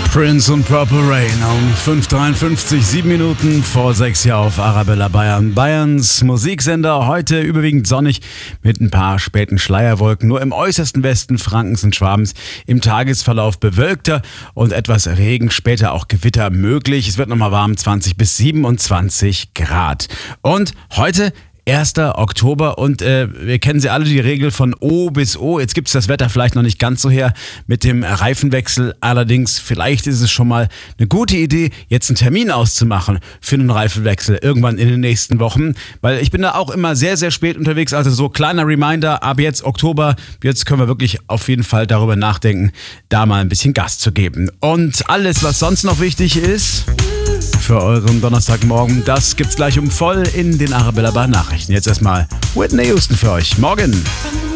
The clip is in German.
Prince und Purple Rain um 5:53, 7 Minuten vor 6 hier auf Arabella Bayern. Bayerns Musiksender, heute überwiegend sonnig mit ein paar späten Schleierwolken. Nur im äußersten Westen Frankens und Schwabens im Tagesverlauf bewölkter und etwas Regen, später auch Gewitter möglich. Es wird nochmal warm, 20 bis 27 Grad. Und heute 1. Oktober und wir kennen sie alle, die Regel von O bis O. Jetzt gibt es das Wetter vielleicht noch nicht ganz so her mit dem Reifenwechsel. Allerdings, vielleicht ist es schon mal eine gute Idee, jetzt einen Termin auszumachen für einen Reifenwechsel irgendwann in den nächsten Wochen. Weil ich bin da auch immer sehr, sehr spät unterwegs. Also so kleiner Reminder, ab jetzt Oktober, jetzt können wir wirklich auf jeden Fall darüber nachdenken, da mal ein bisschen Gas zu geben. Und alles, was sonst noch wichtig ist für euren Donnerstagmorgen, das gibt's gleich um voll in den Arabella Bayern Nachrichten. Jetzt erstmal Whitney Houston für euch. Morgen!